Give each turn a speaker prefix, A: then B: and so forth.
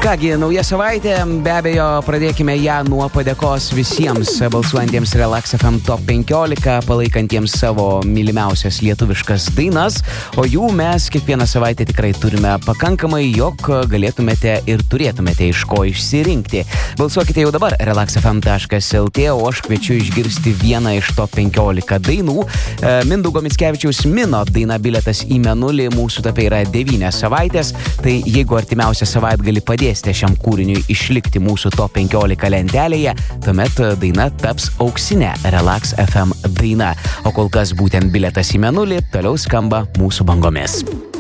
A: Kągi, nauja savaitė, be abejo, pradėkime ją nuo padėkos visiems balsuojantiems Relax FM Top 15, palaikantiems savo mylimiausias lietuviškas dainas, o jų mes kiekvieną savaitę tikrai turime pakankamai, jog galėtumėte ir turėtumėte iš ko išsirinkti. Balsuokite jau dabar relaxfm.lt, o aš kviečiu išgirsti vieną iš Top 15 dainų. Mindaugo Mickevičiaus Mino daina Bilietas į Mėnulį mūsų tope yra 9 savaitės, tai jeigu artimiausią savaitgalį padėsite šiam kūriniui išlikti mūsų Top 15 lentelėje, tuomet daina taps auksinė Relax FM daina. O kol kas būtent Bilietas į Mėnulį toliau skamba mūsų bangomis.